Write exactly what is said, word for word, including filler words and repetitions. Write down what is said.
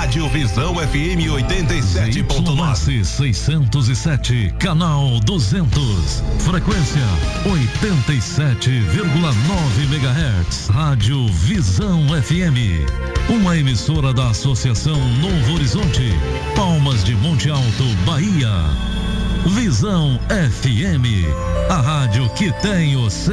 Rádio Visão F M oitenta e sete ponto nove. seiscentos e sete, canal duzentos. Frequência oitenta e sete vírgula nove megahertz. Rádio Visão F M. Uma emissora da Associação Novo Horizonte. Palmas de Monte Alto, Bahia. Visão F M. A rádio que tem o